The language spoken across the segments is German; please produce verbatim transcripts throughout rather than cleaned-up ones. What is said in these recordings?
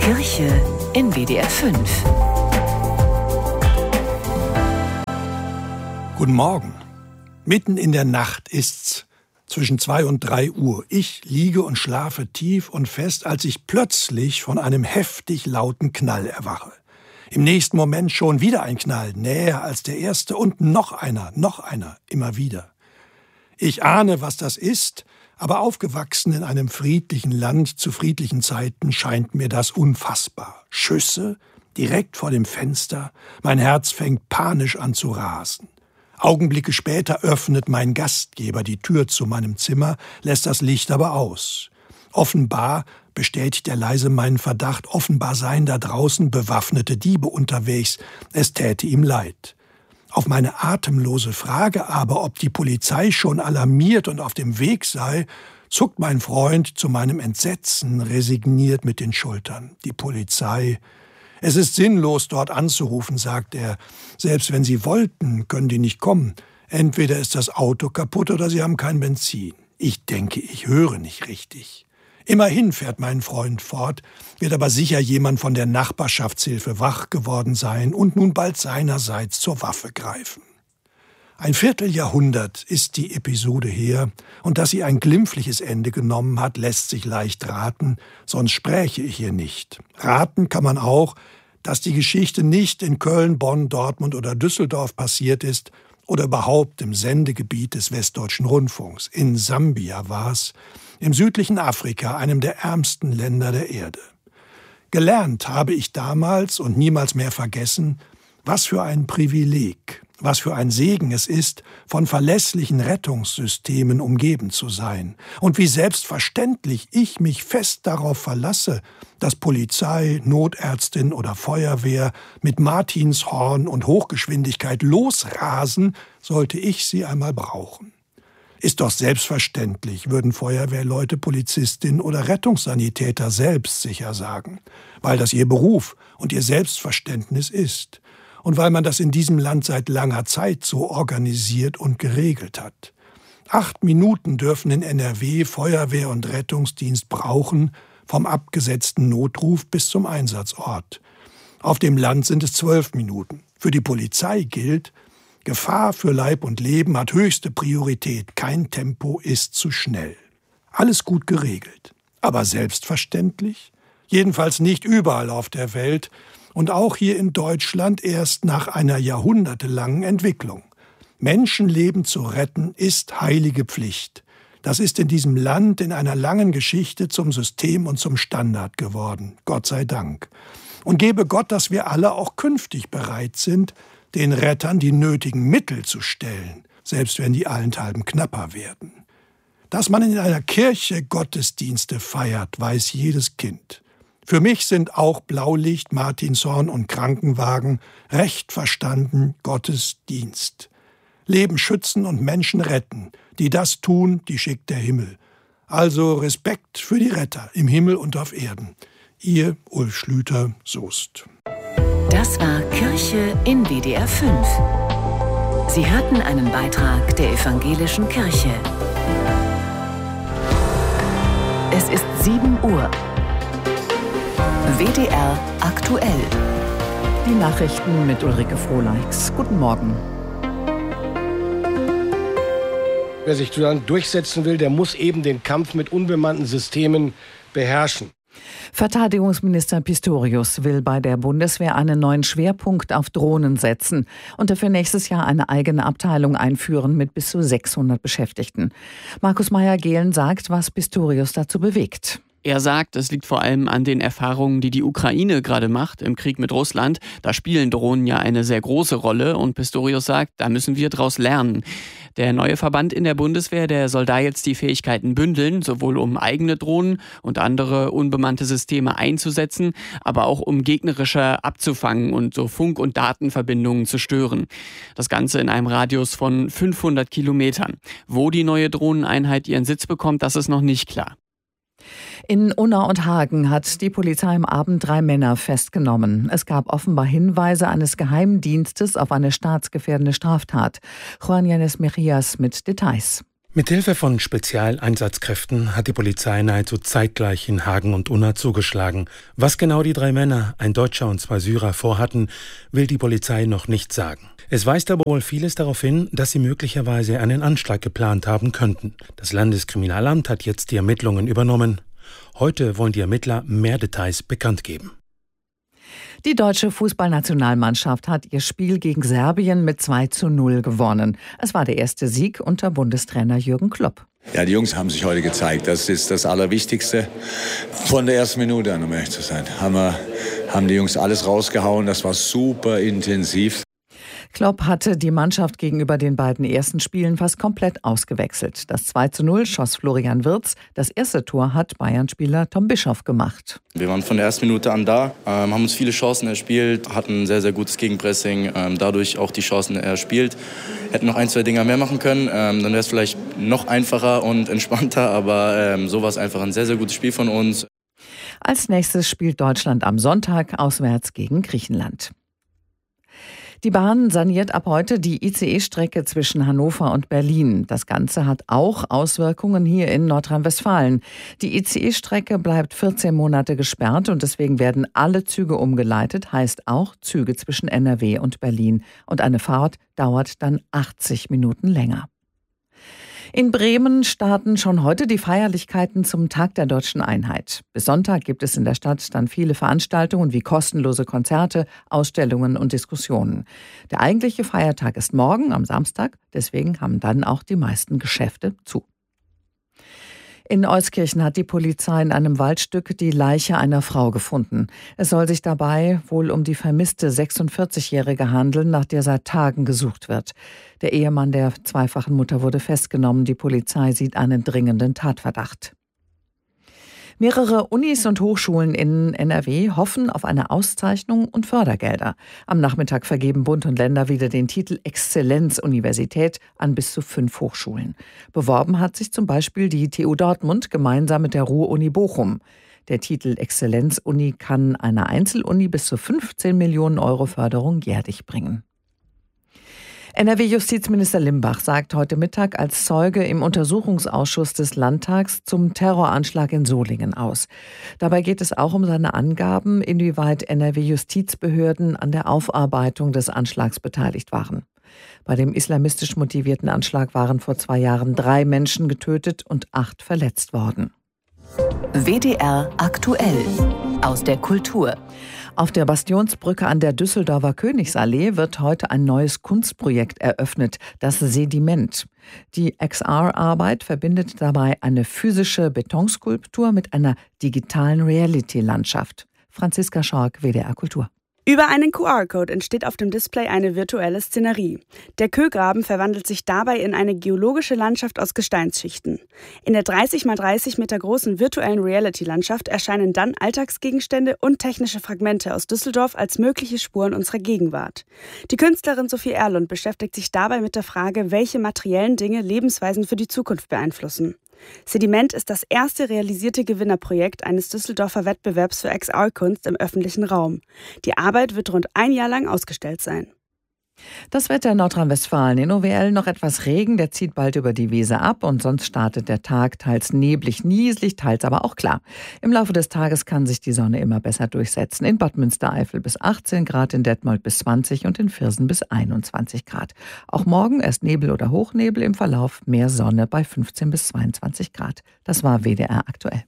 Kirche in W D R fünf. Guten Morgen. Mitten in der Nacht ist's, zwischen zwei und drei Uhr. Ich liege und schlafe tief und fest, als ich plötzlich von einem heftig lauten Knall erwache. Im nächsten Moment schon wieder ein Knall, näher als der erste, und noch einer, noch einer, immer wieder. Ich ahne, was das ist, aber aufgewachsen in einem friedlichen Land zu friedlichen Zeiten scheint mir das unfassbar. Schüsse direkt vor dem Fenster, mein Herz fängt panisch an zu rasen. Augenblicke später öffnet mein Gastgeber die Tür zu meinem Zimmer, lässt das Licht aber aus. Offenbar bestätigt er leise meinen Verdacht, offenbar seien da draußen bewaffnete Diebe unterwegs, es täte ihm leid. Auf meine atemlose Frage aber, ob die Polizei schon alarmiert und auf dem Weg sei, zuckt mein Freund zu meinem Entsetzen resigniert mit den Schultern. Die Polizei... Es ist sinnlos, dort anzurufen, sagt er. Selbst wenn sie wollten, können die nicht kommen. Entweder ist das Auto kaputt oder sie haben kein Benzin. Ich denke, ich höre nicht richtig. Immerhin, fährt mein Freund fort, wird aber sicher jemand von der Nachbarschaftshilfe wach geworden sein und nun bald seinerseits zur Waffe greifen. Ein Vierteljahrhundert ist die Episode her, und dass sie ein glimpfliches Ende genommen hat, lässt sich leicht raten, sonst spräche ich hier nicht. Raten kann man auch, dass die Geschichte nicht in Köln, Bonn, Dortmund oder Düsseldorf passiert ist oder überhaupt im Sendegebiet des Westdeutschen Rundfunks. In Sambia war es, im südlichen Afrika, einem der ärmsten Länder der Erde. Gelernt habe ich damals und niemals mehr vergessen, was für ein Privileg, was für ein Segen es ist, von verlässlichen Rettungssystemen umgeben zu sein und wie selbstverständlich ich mich fest darauf verlasse, dass Polizei, Notärztin oder Feuerwehr mit Martinshorn und Hochgeschwindigkeit losrasen, sollte ich sie einmal brauchen. Ist doch selbstverständlich, würden Feuerwehrleute, Polizistin oder Rettungssanitäter selbst sicher sagen, weil das ihr Beruf und ihr Selbstverständnis ist. Und weil man das in diesem Land seit langer Zeit so organisiert und geregelt hat. Acht Minuten dürfen in N R W Feuerwehr und Rettungsdienst brauchen, vom abgesetzten Notruf bis zum Einsatzort. Auf dem Land sind es zwölf Minuten. Für die Polizei gilt, Gefahr für Leib und Leben hat höchste Priorität. Kein Tempo ist zu schnell. Alles gut geregelt. Aber selbstverständlich? Jedenfalls nicht überall auf der Welt. Und auch hier in Deutschland erst nach einer jahrhundertelangen Entwicklung. Menschenleben zu retten ist heilige Pflicht. Das ist in diesem Land in einer langen Geschichte zum System und zum Standard geworden. Gott sei Dank. Und gebe Gott, dass wir alle auch künftig bereit sind, den Rettern die nötigen Mittel zu stellen, selbst wenn die allenthalben knapper werden. Dass man in einer Kirche Gottesdienste feiert, weiß jedes Kind. Für mich sind auch Blaulicht, Martinshorn und Krankenwagen recht verstanden Gottesdienst. Leben schützen und Menschen retten. Die das tun, die schickt der Himmel. Also Respekt für die Retter im Himmel und auf Erden. Ihr Ulf Schlüter-Soest. Das war Kirche in W D R fünf. Sie hörten einen Beitrag der Evangelischen Kirche. Es ist sieben Uhr. W D R aktuell. Die Nachrichten mit Ulrike Frohleix. Guten Morgen. Wer sich dann durchsetzen will, der muss eben den Kampf mit unbemannten Systemen beherrschen. Verteidigungsminister Pistorius will bei der Bundeswehr einen neuen Schwerpunkt auf Drohnen setzen und dafür nächstes Jahr eine eigene Abteilung einführen mit bis zu sechshundert Beschäftigten. Markus Meyer-Gehlen sagt, was Pistorius dazu bewegt. Er sagt, es liegt vor allem an den Erfahrungen, die die Ukraine gerade macht im Krieg mit Russland. Da spielen Drohnen ja eine sehr große Rolle und Pistorius sagt, da müssen wir draus lernen. Der neue Verband in der Bundeswehr, der soll da jetzt die Fähigkeiten bündeln, sowohl um eigene Drohnen und andere unbemannte Systeme einzusetzen, aber auch um gegnerische abzufangen und so Funk- und Datenverbindungen zu stören. Das Ganze in einem Radius von fünfhundert Kilometern. Wo die neue Drohneneinheit ihren Sitz bekommt, das ist noch nicht klar. In Unna und Hagen hat die Polizei am Abend drei Männer festgenommen. Es gab offenbar Hinweise eines Geheimdienstes auf eine staatsgefährdende Straftat. Juan Yanes Mejías mit Details. Mithilfe von Spezialeinsatzkräften hat die Polizei nahezu zeitgleich in Hagen und Unna zugeschlagen. Was genau die drei Männer, ein Deutscher und zwei Syrer, vorhatten, will die Polizei noch nicht sagen. Es weist aber wohl vieles darauf hin, dass sie möglicherweise einen Anschlag geplant haben könnten. Das Landeskriminalamt hat jetzt die Ermittlungen übernommen. Heute wollen die Ermittler mehr Details bekannt geben. Die deutsche Fußballnationalmannschaft hat ihr Spiel gegen Serbien mit zwei zu null gewonnen. Es war der erste Sieg unter Bundestrainer Jürgen Klopp. Ja, die Jungs haben sich heute gezeigt. Das ist das Allerwichtigste. Von der ersten Minute an, um ehrlich zu sein, haben, wir, haben die Jungs alles rausgehauen. Das war super intensiv. Klopp hatte die Mannschaft gegenüber den beiden ersten Spielen fast komplett ausgewechselt. Das zwei zu null schoss Florian Wirtz. Das erste Tor hat Bayern-Spieler Tom Bischoff gemacht. Wir waren von der ersten Minute an da, ähm, haben uns viele Chancen erspielt, hatten ein sehr, sehr gutes Gegenpressing, ähm, dadurch auch die Chancen erspielt. Hätten noch ein, zwei Dinger mehr machen können, ähm, dann wäre es vielleicht noch einfacher und entspannter, aber ähm, so war es einfach ein sehr, sehr gutes Spiel von uns. Als nächstes spielt Deutschland am Sonntag auswärts gegen Griechenland. Die Bahn saniert ab heute die I C E-Strecke zwischen Hannover und Berlin. Das Ganze hat auch Auswirkungen hier in Nordrhein-Westfalen. Die I C E-Strecke bleibt vierzehn Monate gesperrt und deswegen werden alle Züge umgeleitet, heißt auch Züge zwischen N R W und Berlin. Und eine Fahrt dauert dann achtzig Minuten länger. In Bremen starten schon heute die Feierlichkeiten zum Tag der Deutschen Einheit. Bis Sonntag gibt es in der Stadt dann viele Veranstaltungen wie kostenlose Konzerte, Ausstellungen und Diskussionen. Der eigentliche Feiertag ist morgen am Samstag, deswegen haben dann auch die meisten Geschäfte zu. In Euskirchen hat die Polizei in einem Waldstück die Leiche einer Frau gefunden. Es soll sich dabei wohl um die vermisste sechsundvierzigjährige handeln, nach der seit Tagen gesucht wird. Der Ehemann der zweifachen Mutter wurde festgenommen. Die Polizei sieht einen dringenden Tatverdacht. Mehrere Unis und Hochschulen in N R W hoffen auf eine Auszeichnung und Fördergelder. Am Nachmittag vergeben Bund und Länder wieder den Titel Exzellenz-Universität an bis zu fünf Hochschulen. Beworben hat sich zum Beispiel die T U Dortmund gemeinsam mit der Ruhr-Uni Bochum. Der Titel Exzellenz-Uni kann einer Einzeluni bis zu fünfzehn Millionen Euro Förderung jährlich bringen. N R W-Justizminister Limbach sagt heute Mittag als Zeuge im Untersuchungsausschuss des Landtags zum Terroranschlag in Solingen aus. Dabei geht es auch um seine Angaben, inwieweit N R W-Justizbehörden an der Aufarbeitung des Anschlags beteiligt waren. Bei dem islamistisch motivierten Anschlag waren vor zwei Jahren drei Menschen getötet und acht verletzt worden. W D R aktuell aus der Kultur. Auf der Bastionsbrücke an der Düsseldorfer Königsallee wird heute ein neues Kunstprojekt eröffnet, das Sediment. Die X R-Arbeit verbindet dabei eine physische Betonskulptur mit einer digitalen Reality-Landschaft. Franziska Schork, W D R Kultur. Über einen Q R-Code entsteht auf dem Display eine virtuelle Szenerie. Der Kögraben verwandelt sich dabei in eine geologische Landschaft aus Gesteinsschichten. In der dreißig mal dreißig Meter großen virtuellen Reality-Landschaft erscheinen dann Alltagsgegenstände und technische Fragmente aus Düsseldorf als mögliche Spuren unserer Gegenwart. Die Künstlerin Sophie Erlund beschäftigt sich dabei mit der Frage, welche materiellen Dinge Lebensweisen für die Zukunft beeinflussen. Sediment ist das erste realisierte Gewinnerprojekt eines Düsseldorfer Wettbewerbs für X R-Kunst im öffentlichen Raum. Die Arbeit wird rund ein Jahr lang ausgestellt sein. Das Wetter in Nordrhein-Westfalen. In O W L noch etwas Regen, der zieht bald über die Weser ab und sonst startet der Tag teils neblig, nieselig, teils aber auch klar. Im Laufe des Tages kann sich die Sonne immer besser durchsetzen. In Bad Münstereifel bis achtzehn Grad, in Detmold bis zwanzig und in Viersen bis einundzwanzig Grad. Auch morgen erst Nebel oder Hochnebel, im Verlauf mehr Sonne bei fünfzehn bis zweiundzwanzig Grad. Das war W D R aktuell.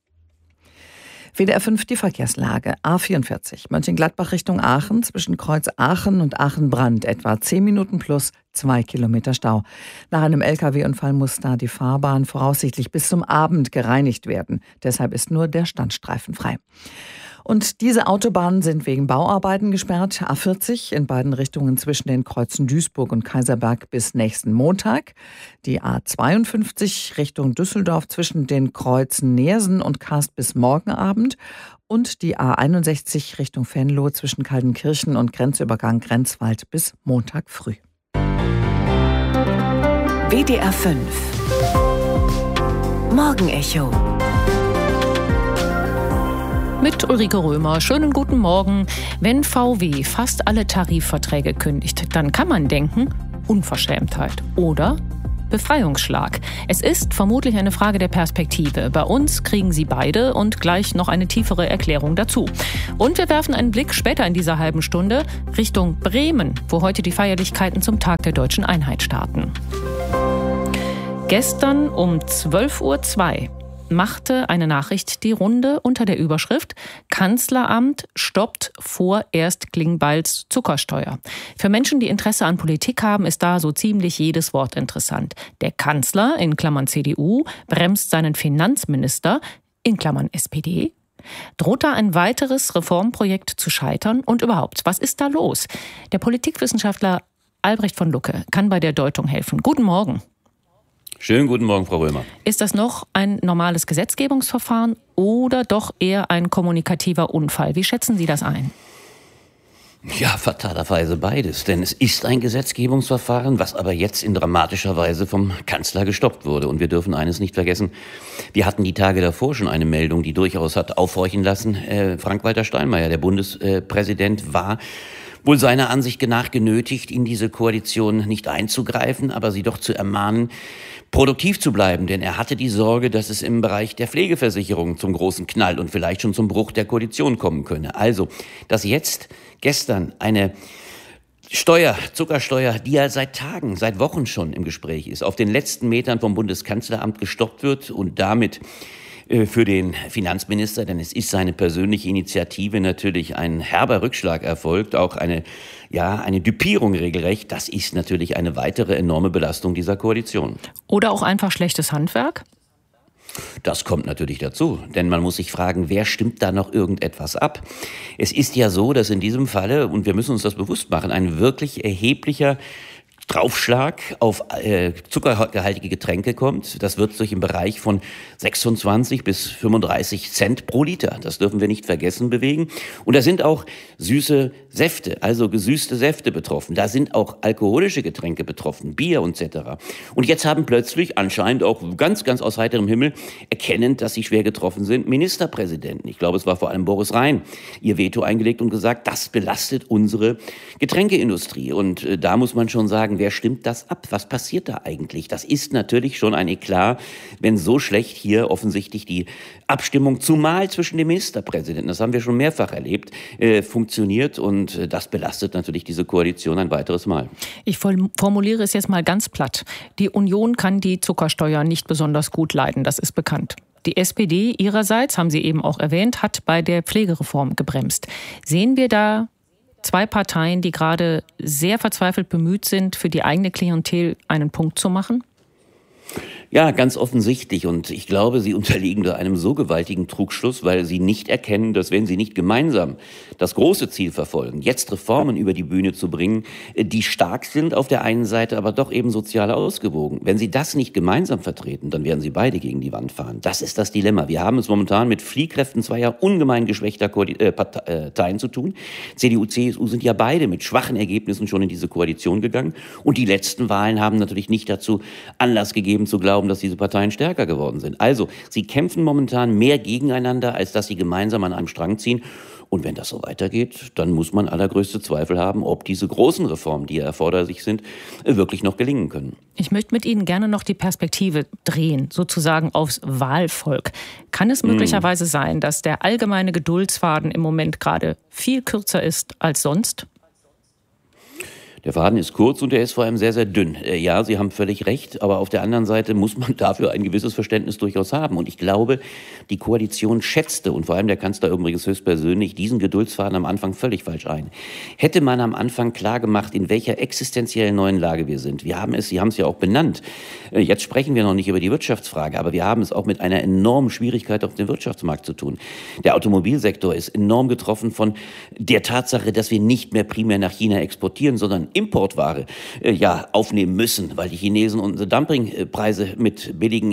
W D R fünf die Verkehrslage. A vierundvierzig, Mönchengladbach Richtung Aachen, zwischen Kreuz Aachen und Aachen-Brand etwa zehn Minuten plus zwei Kilometer Stau. Nach einem L K W-Unfall muss da die Fahrbahn voraussichtlich bis zum Abend gereinigt werden. Deshalb ist nur der Standstreifen frei. Und diese Autobahnen sind wegen Bauarbeiten gesperrt. A vierzig in beiden Richtungen zwischen den Kreuzen Duisburg und Kaiserberg bis nächsten Montag. Die A zweiundfünfzig Richtung Düsseldorf zwischen den Kreuzen Neersen und Karst bis morgen Abend. Und die A einundsechzig Richtung Venlo zwischen Kaltenkirchen und Grenzübergang Grenzwald bis Montag früh. W D R fünf Morgenecho mit Ulrike Römer. Schönen guten Morgen. Wenn V W fast alle Tarifverträge kündigt, dann kann man denken, Unverschämtheit oder Befreiungsschlag. Es ist vermutlich eine Frage der Perspektive. Bei uns kriegen Sie beide und gleich noch eine tiefere Erklärung dazu. Und wir werfen einen Blick später in dieser halben Stunde Richtung Bremen, wo heute die Feierlichkeiten zum Tag der Deutschen Einheit starten. Gestern um zwölf Uhr zwei machte eine Nachricht die Runde unter der Überschrift Kanzleramt stoppt vorerst Klingbeils Zuckersteuer. Für Menschen, die Interesse an Politik haben, ist da so ziemlich jedes Wort interessant. Der Kanzler, in Klammern C D U, bremst seinen Finanzminister, in Klammern S P D. Droht da ein weiteres Reformprojekt zu scheitern? Und überhaupt, was ist da los? Der Politikwissenschaftler Albrecht von Lucke kann bei der Deutung helfen. Guten Morgen. Schönen guten Morgen, Frau Römer. Ist das noch ein normales Gesetzgebungsverfahren oder doch eher ein kommunikativer Unfall? Wie schätzen Sie das ein? Ja, fatalerweise beides. Denn es ist ein Gesetzgebungsverfahren, was aber jetzt in dramatischer Weise vom Kanzler gestoppt wurde. Und wir dürfen eines nicht vergessen. Wir hatten die Tage davor schon eine Meldung, die durchaus hat aufhorchen lassen. Äh, Frank-Walter Steinmeier, der Bundespräsident, war wohl seiner Ansicht nach genötigt, in diese Koalition nicht einzugreifen, aber sie doch zu ermahnen, produktiv zu bleiben. Denn er hatte die Sorge, dass es im Bereich der Pflegeversicherung zum großen Knall und vielleicht schon zum Bruch der Koalition kommen könne. Also, dass jetzt gestern eine Steuer, Zuckersteuer, die ja seit Tagen, seit Wochen schon im Gespräch ist, auf den letzten Metern vom Bundeskanzleramt gestoppt wird und damit für den Finanzminister, denn es ist seine persönliche Initiative, natürlich ein herber Rückschlag erfolgt, auch eine, ja, eine Düpierung regelrecht. Das ist natürlich eine weitere enorme Belastung dieser Koalition. Oder auch einfach schlechtes Handwerk? Das kommt natürlich dazu, denn man muss sich fragen, wer stimmt da noch irgendetwas ab? Es ist ja so, dass in diesem Falle, und wir müssen uns das bewusst machen, ein wirklich erheblicher Draufschlag auf äh, zuckerhaltige Getränke kommt. Das wird sich im Bereich von sechsundzwanzig bis fünfunddreißig Cent pro Liter, das dürfen wir nicht vergessen, bewegen. Und da sind auch süße Säfte, also gesüßte Säfte betroffen. Da sind auch alkoholische Getränke betroffen, Bier und et cetera. Und jetzt haben plötzlich anscheinend auch ganz, ganz aus heiterem Himmel, erkennend, dass sie schwer getroffen sind, Ministerpräsidenten, ich glaube, es war vor allem Boris Rhein, ihr Veto eingelegt und gesagt, das belastet unsere Getränkeindustrie. Und äh, da muss man schon sagen, wer stimmt das ab? Was passiert da eigentlich? Das ist natürlich schon ein Eklat, wenn so schlecht hier offensichtlich die Abstimmung, zumal zwischen dem Ministerpräsidenten, das haben wir schon mehrfach erlebt, äh, funktioniert und äh, das belastet natürlich diese Koalition ein weiteres Mal. Ich formuliere es jetzt mal ganz platt. Die Union kann die Zuckersteuer nicht besonders gut leiden, das ist bekannt. Die S P D ihrerseits, haben Sie eben auch erwähnt, hat bei der Pflegereform gebremst. Sehen wir da zwei Parteien, die gerade sehr verzweifelt bemüht sind, für die eigene Klientel einen Punkt zu machen? Ja, ganz offensichtlich. Und ich glaube, sie unterliegen da einem so gewaltigen Trugschluss, weil sie nicht erkennen, dass wenn sie nicht gemeinsam das große Ziel verfolgen, jetzt Reformen über die Bühne zu bringen, die stark sind auf der einen Seite, aber doch eben sozial ausgewogen. Wenn sie das nicht gemeinsam vertreten, dann werden sie beide gegen die Wand fahren. Das ist das Dilemma. Wir haben es momentan mit Fliehkräften zweier ungemein geschwächter Parteien zu tun. C D U, C S U sind ja beide mit schwachen Ergebnissen schon in diese Koalition gegangen. Und die letzten Wahlen haben natürlich nicht dazu Anlass gegeben zu glauben, dass diese Parteien stärker geworden sind. Also, sie kämpfen momentan mehr gegeneinander, als dass sie gemeinsam an einem Strang ziehen. Und wenn das so weitergeht, dann muss man allergrößte Zweifel haben, ob diese großen Reformen, die erforderlich sind, wirklich noch gelingen können. Ich möchte mit Ihnen gerne noch die Perspektive drehen, sozusagen aufs Wahlvolk. Kann es möglicherweise sein, dass der allgemeine Geduldsfaden im Moment gerade viel kürzer ist als sonst? Der Faden ist kurz und er ist vor allem sehr, sehr dünn. Ja, Sie haben völlig recht, aber auf der anderen Seite muss man dafür ein gewisses Verständnis durchaus haben. Und ich glaube, die Koalition schätzte, und vor allem der Kanzler übrigens höchstpersönlich, diesen Geduldsfaden am Anfang völlig falsch ein. Hätte man am Anfang klar gemacht, in welcher existenziellen neuen Lage wir sind. Wir haben es, Sie haben es ja auch benannt. Jetzt sprechen wir noch nicht über die Wirtschaftsfrage, aber wir haben es auch mit einer enormen Schwierigkeit auf dem Wirtschaftsmarkt zu tun. Der Automobilsektor ist enorm getroffen von der Tatsache, dass wir nicht mehr primär nach China exportieren, sondern Importware äh, ja aufnehmen müssen, weil die Chinesen unsere Dumpingpreise mit billigen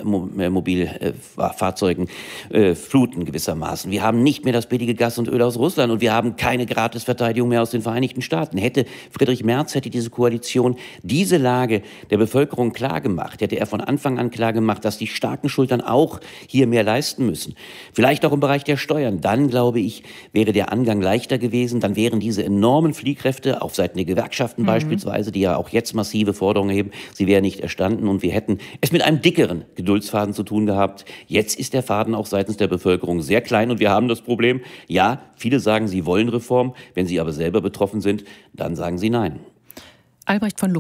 E-Mobilfahrzeugen äh, fluten gewissermaßen. Wir haben nicht mehr das billige Gas und Öl aus Russland und wir haben keine Gratisverteidigung mehr aus den Vereinigten Staaten. Hätte Friedrich Merz, hätte diese Koalition diese Lage der Bevölkerung klargemacht, hätte er von Anfang an klargemacht, dass die starken Schultern auch hier mehr leisten müssen. Vielleicht auch im Bereich der Steuern. Dann, glaube ich, wäre der Angang leichter gewesen. Dann wären diese enormen Fliehkräfte auf Seiten der Gewerkschaften Gewerkschaften Mhm. beispielsweise, die ja auch jetzt massive Forderungen erheben, sie wäre nicht erstanden und wir hätten es mit einem dickeren Geduldsfaden zu tun gehabt. Jetzt ist der Faden auch seitens der Bevölkerung sehr klein und wir haben das Problem, ja, viele sagen, sie wollen Reform, wenn sie aber selber betroffen sind, dann sagen sie nein. Albrecht von